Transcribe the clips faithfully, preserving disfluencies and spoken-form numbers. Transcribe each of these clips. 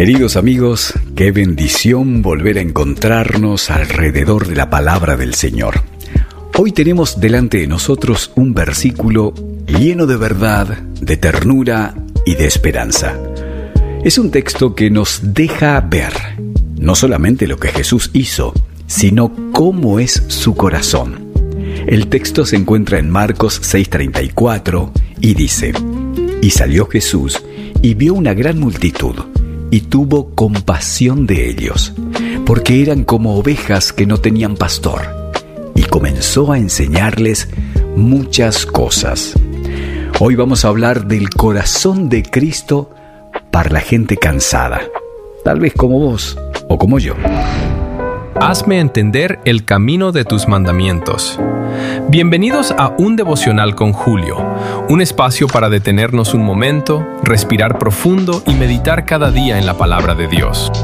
Queridos amigos, qué bendición volver a encontrarnos alrededor de la palabra del Señor. Hoy tenemos delante de nosotros un versículo lleno de verdad, de ternura y de esperanza. Es un texto que nos deja ver no solamente lo que Jesús hizo, sino cómo es su corazón. El texto se encuentra en Marcos seis treinta y cuatro y dice: Y salió Jesús y vio una gran multitud, y tuvo compasión de ellos, porque eran como ovejas que no tenían pastor, y comenzó a enseñarles muchas cosas. Hoy vamos a hablar del corazón de Cristo para la gente cansada, tal vez como vos o como yo. Hazme entender el camino de tus mandamientos. Bienvenidos a Un Devocional con Julio, un espacio para detenernos un momento, respirar profundo y meditar cada día en la palabra de Dios.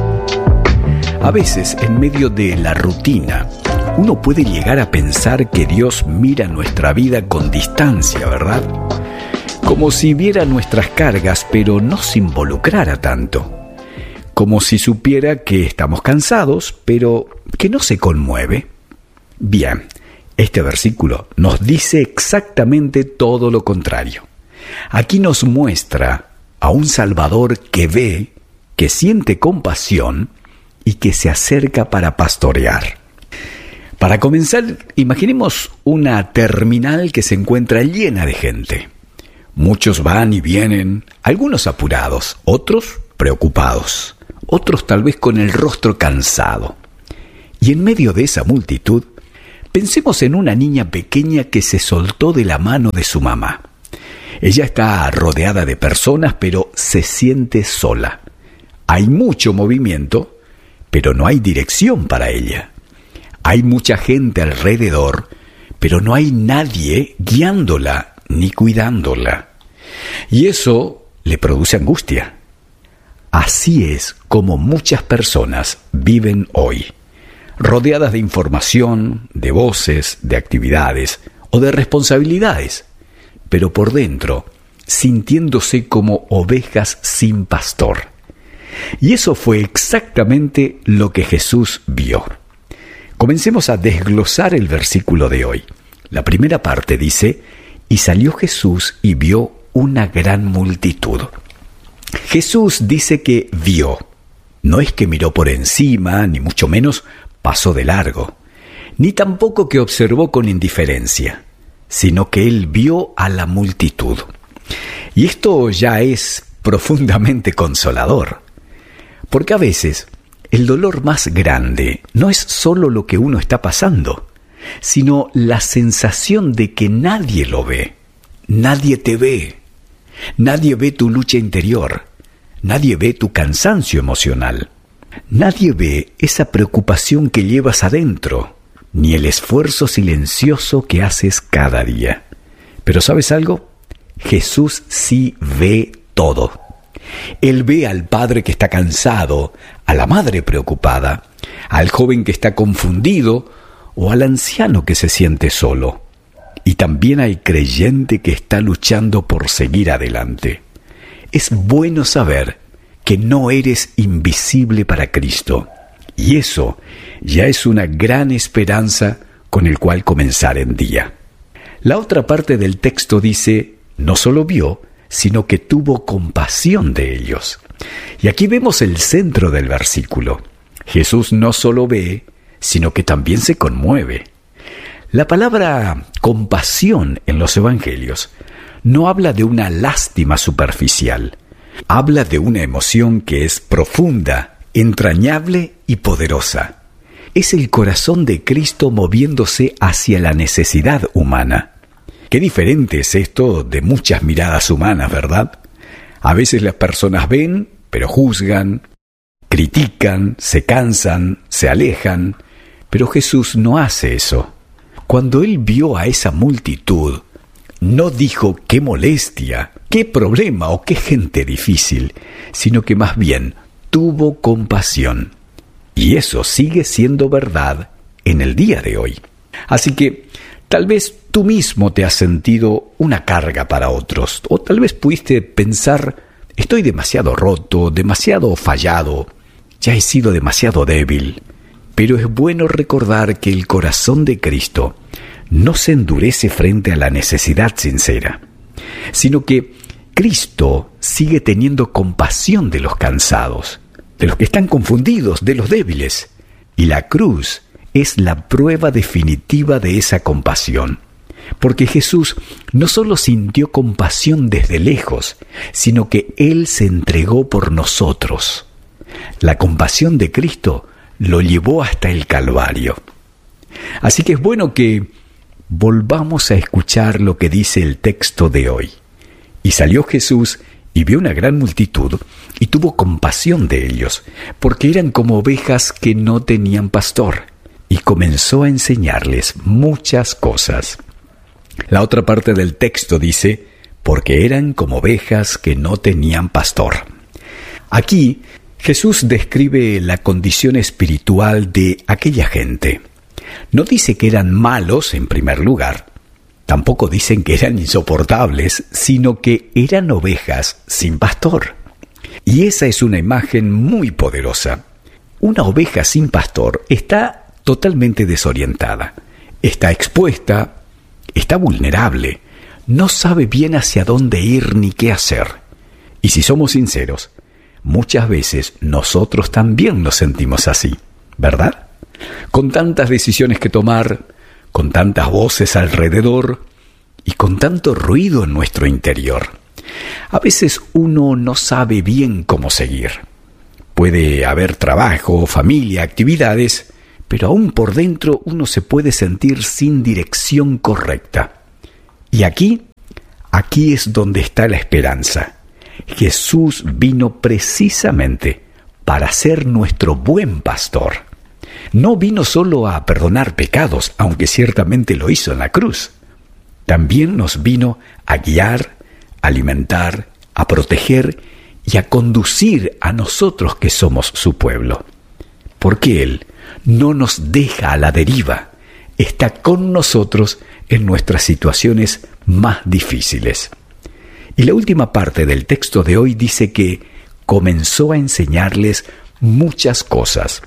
A veces, en medio de la rutina, uno puede llegar a pensar que Dios mira nuestra vida con distancia, ¿verdad? Como si viera nuestras cargas, pero no se involucrara tanto. Como si supiera que estamos cansados, pero que no se conmueve. Bien, este versículo nos dice exactamente todo lo contrario. Aquí nos muestra a un Salvador que ve, que siente compasión y que se acerca para pastorear. Para comenzar, imaginemos una terminal que se encuentra llena de gente. Muchos van y vienen, algunos apurados, otros preocupados, otros tal vez con el rostro cansado. Y en medio de esa multitud, pensemos en una niña pequeña que se soltó de la mano de su mamá. Ella está rodeada de personas, pero se siente sola. Hay mucho movimiento, pero no hay dirección para ella. Hay mucha gente alrededor, pero no hay nadie guiándola ni cuidándola. Y eso le produce angustia. Así es como muchas personas viven hoy, rodeadas de información, de voces, de actividades o de responsabilidades, pero por dentro sintiéndose como ovejas sin pastor. Y eso fue exactamente lo que Jesús vio. Comencemos a desglosar el versículo de hoy. La primera parte dice: Y salió Jesús y vio una gran multitud. Jesús dice que vio. No es que miró por encima, ni mucho menos pasó de largo, ni tampoco que observó con indiferencia, sino que él vio a la multitud. Y esto ya es profundamente consolador, porque a veces el dolor más grande no es solo lo que uno está pasando, sino la sensación de que nadie lo ve, nadie te ve, nadie ve tu lucha interior, nadie ve tu cansancio emocional, nadie ve esa preocupación que llevas adentro, ni el esfuerzo silencioso que haces cada día. Pero ¿sabes algo? Jesús sí ve todo. Él ve al padre que está cansado, a la madre preocupada, al joven que está confundido o al anciano que se siente solo. Y también al creyente que está luchando por seguir adelante. Es bueno saber que no eres invisible para Cristo. Y eso ya es una gran esperanza con el cual comenzar el día. La otra parte del texto dice: no solo vio, sino que tuvo compasión de ellos. Y aquí vemos el centro del versículo. Jesús no solo ve, sino que también se conmueve. La palabra compasión en los evangelios no habla de una lástima superficial. Habla de una emoción que es profunda, entrañable y poderosa. Es el corazón de Cristo moviéndose hacia la necesidad humana. Qué diferente es esto de muchas miradas humanas, ¿verdad? A veces las personas ven, pero juzgan, critican, se cansan, se alejan, pero Jesús no hace eso. Cuando Él vio a esa multitud, no dijo qué molestia, qué problema o qué gente difícil, sino que más bien tuvo compasión. Y eso sigue siendo verdad en el día de hoy. Así que tal vez tú mismo te has sentido una carga para otros, o tal vez pudiste pensar estoy demasiado roto, demasiado fallado, ya he sido demasiado débil. Pero es bueno recordar que el corazón de Cristo no se endurece frente a la necesidad sincera, sino que Cristo sigue teniendo compasión de los cansados, de los que están confundidos, de los débiles. Y la cruz es la prueba definitiva de esa compasión, porque Jesús no solo sintió compasión desde lejos, sino que Él se entregó por nosotros. La compasión de Cristo lo llevó hasta el Calvario. Así que es bueno que volvamos a escuchar lo que dice el texto de hoy. Y salió Jesús y vio una gran multitud y tuvo compasión de ellos, porque eran como ovejas que no tenían pastor, y comenzó a enseñarles muchas cosas. La otra parte del texto dice, porque eran como ovejas que no tenían pastor. Aquí Jesús describe la condición espiritual de aquella gente. No dice que eran malos en primer lugar, tampoco dicen que eran insoportables, sino que eran ovejas sin pastor. Y esa es una imagen muy poderosa. Una oveja sin pastor está totalmente desorientada, está expuesta, está vulnerable, no sabe bien hacia dónde ir ni qué hacer. Y si somos sinceros, muchas veces nosotros también nos sentimos así, ¿verdad? Con tantas decisiones que tomar, con tantas voces alrededor y con tanto ruido en nuestro interior. A veces uno no sabe bien cómo seguir. Puede haber trabajo, familia, actividades, pero aún por dentro uno se puede sentir sin dirección correcta. Y aquí, aquí es donde está la esperanza. Jesús vino precisamente para ser nuestro buen pastor. No vino solo a perdonar pecados, aunque ciertamente lo hizo en la cruz. También nos vino a guiar, a alimentar, a proteger y a conducir a nosotros que somos su pueblo. Porque Él no nos deja a la deriva, está con nosotros en nuestras situaciones más difíciles. Y la última parte del texto de hoy dice que comenzó a enseñarles muchas cosas.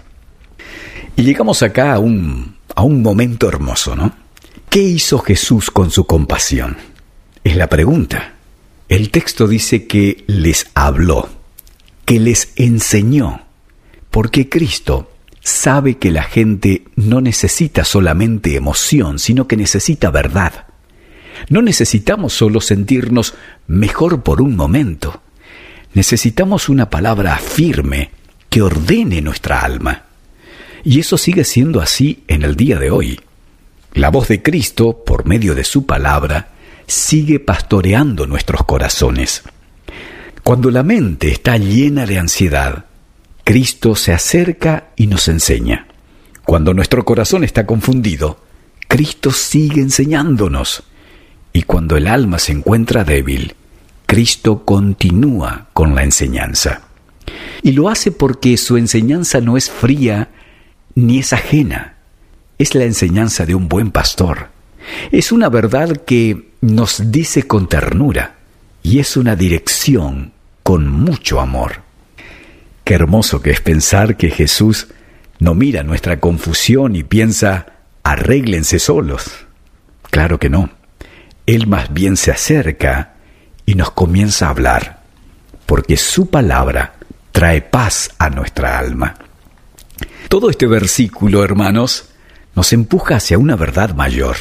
Y llegamos acá a un, a un momento hermoso, ¿no? ¿Qué hizo Jesús con su compasión? Es la pregunta. El texto dice que les habló, que les enseñó, porque Cristo sabe que la gente no necesita solamente emoción, sino que necesita verdad. No necesitamos solo sentirnos mejor por un momento. Necesitamos una palabra firme que ordene nuestra alma. Y eso sigue siendo así en el día de hoy. La voz de Cristo, por medio de su palabra, sigue pastoreando nuestros corazones. Cuando la mente está llena de ansiedad, Cristo se acerca y nos enseña. Cuando nuestro corazón está confundido, Cristo sigue enseñándonos. Y cuando el alma se encuentra débil, Cristo continúa con la enseñanza. Y lo hace porque su enseñanza no es fría ni es ajena. Es la enseñanza de un buen pastor. Es una verdad que nos dice con ternura y es una dirección con mucho amor. Qué hermoso que es pensar que Jesús no mira nuestra confusión y piensa, arréglense solos. Claro que no. Él más bien se acerca y nos comienza a hablar, porque su palabra trae paz a nuestra alma. Todo este versículo, hermanos, nos empuja hacia una verdad mayor.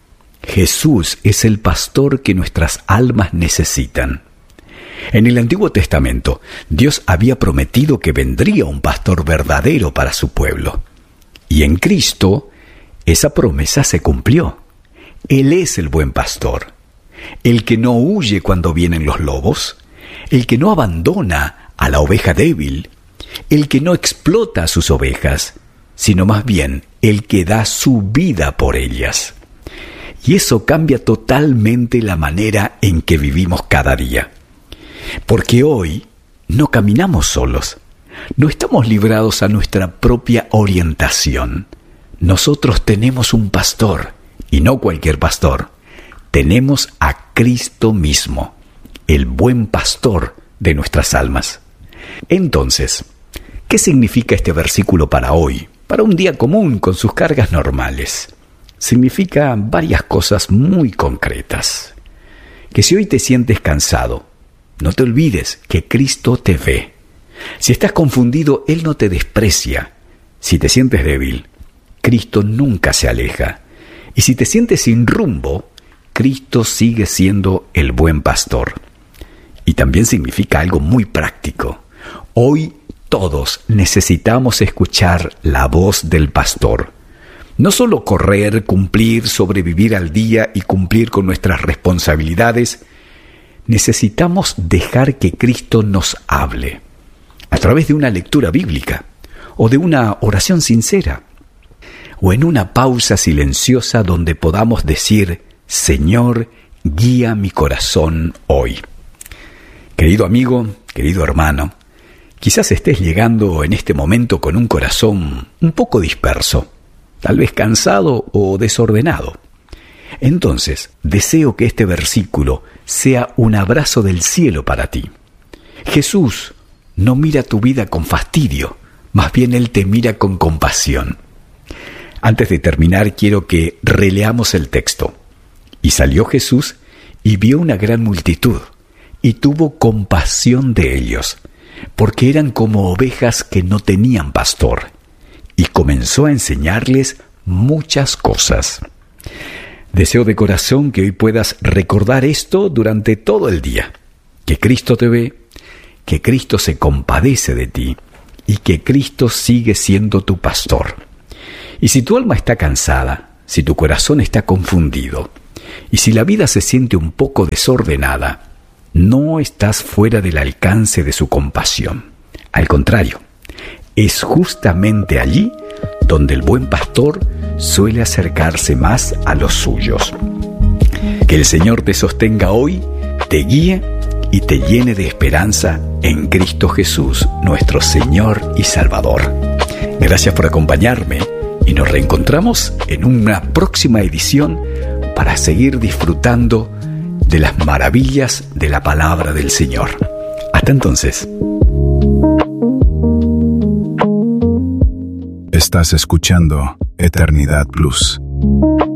Jesús es el pastor que nuestras almas necesitan. En el Antiguo Testamento, Dios había prometido que vendría un pastor verdadero para su pueblo. Y en Cristo, esa promesa se cumplió. Él es el buen pastor, el que no huye cuando vienen los lobos, el que no abandona a la oveja débil, el que no explota a sus ovejas, sino más bien el que da su vida por ellas. Y eso cambia totalmente la manera en que vivimos cada día. Porque hoy no caminamos solos, no estamos librados a nuestra propia orientación. Nosotros tenemos un pastor, y no cualquier pastor. Tenemos a Cristo mismo, el buen pastor de nuestras almas. Entonces, ¿qué significa este versículo para hoy, para un día común con sus cargas normales? Significa varias cosas muy concretas. Que si hoy te sientes cansado, no te olvides que Cristo te ve. Si estás confundido, Él no te desprecia. Si te sientes débil, Cristo nunca se aleja. Y si te sientes sin rumbo, Cristo sigue siendo el buen pastor. Y también significa algo muy práctico. Hoy todos necesitamos escuchar la voz del pastor. No solo correr, cumplir, sobrevivir al día y cumplir con nuestras responsabilidades. Necesitamos dejar que Cristo nos hable a través de una lectura bíblica o de una oración sincera o en una pausa silenciosa donde podamos decir: Señor, guía mi corazón hoy. Querido amigo, querido hermano, quizás estés llegando en este momento con un corazón un poco disperso, tal vez cansado o desordenado. Entonces, deseo que este versículo sea un abrazo del cielo para ti. Jesús no mira tu vida con fastidio, más bien Él te mira con compasión. Antes de terminar, quiero que releamos el texto. Y salió Jesús y vio una gran multitud, y tuvo compasión de ellos, porque eran como ovejas que no tenían pastor, y comenzó a enseñarles muchas cosas. Deseo de corazón que hoy puedas recordar esto durante todo el día, que Cristo te ve, que Cristo se compadece de ti y que Cristo sigue siendo tu pastor. Y si tu alma está cansada, si tu corazón está confundido y si la vida se siente un poco desordenada, no estás fuera del alcance de su compasión. Al contrario, es justamente allí donde el buen pastor suele acercarse más a los suyos. Que el Señor te sostenga hoy, te guíe y te llene de esperanza en Cristo Jesús, nuestro Señor y Salvador. Gracias por acompañarme y nos reencontramos en una próxima edición para seguir disfrutando de las maravillas de la palabra del Señor. Hasta entonces. Estás escuchando Eternidad Plus.